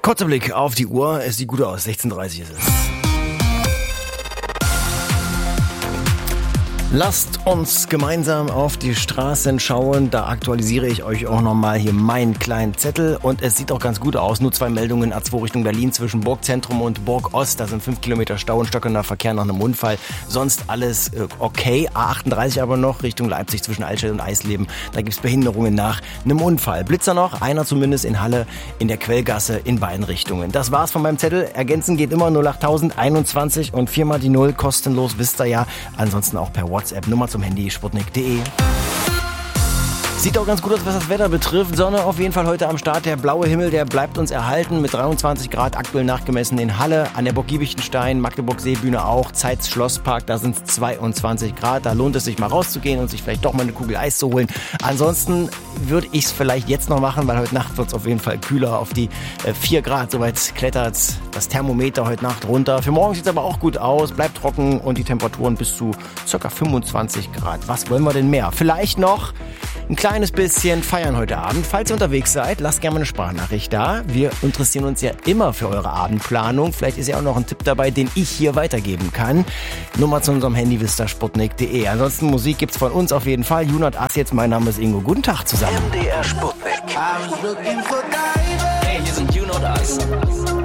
Kurzer Blick auf die Uhr. Es sieht gut aus. 16:30 ist es. Lasst uns gemeinsam auf die Straßen schauen. Da aktualisiere ich euch auch nochmal hier meinen kleinen Zettel. Und es sieht auch ganz gut aus. Nur 2 Meldungen A2 Richtung Berlin zwischen Burgzentrum und Burgost. Da sind 5 Kilometer Stau und stockender Verkehr nach einem Unfall. Sonst alles okay. A38 aber noch Richtung Leipzig zwischen Altstadt und Eisleben. Da gibt's Behinderungen nach einem Unfall. Blitzer noch, einer zumindest in Halle, in der Quellgasse in beiden Richtungen. Das war's von meinem Zettel. Ergänzen geht immer 08021 und 4 mal die 0 kostenlos, wisst ihr ja. Ansonsten auch per WhatsApp. Nummer zum Handy sputnik.de. Sieht auch ganz gut aus, was das Wetter betrifft. Sonne auf jeden Fall heute am Start. Der blaue Himmel, der bleibt uns erhalten mit 23 Grad aktuell nachgemessen in Halle, an der Burg Giebichenstein, Magdeburg Seebühne auch, Zeitz Schlosspark, da sind es 22 Grad. Da lohnt es sich mal rauszugehen und sich vielleicht doch mal eine Kugel Eis zu holen. Ansonsten würde ich es vielleicht jetzt noch machen, weil heute Nacht wird es auf jeden Fall kühler auf die 4 Grad. Soweit klettert das Thermometer heute Nacht runter. Für morgen sieht es aber auch gut aus, bleibt trocken und die Temperaturen bis zu ca. 25 Grad. Was wollen wir denn mehr? Vielleicht noch ein kleines bisschen feiern heute Abend. Falls ihr unterwegs seid, lasst gerne mal eine Sprachnachricht da. Wir interessieren uns ja immer für eure Abendplanung. Vielleicht ist ja auch noch ein Tipp dabei, den ich hier weitergeben kann. Nummer zu unserem Handy sputnik.de. Ansonsten Musik gibt's von uns auf jeden Fall. Junot Ass jetzt, mein Name ist Ingo. Guten Tag zusammen. MDR Sputnik. Hey, hier sind Junot Ass.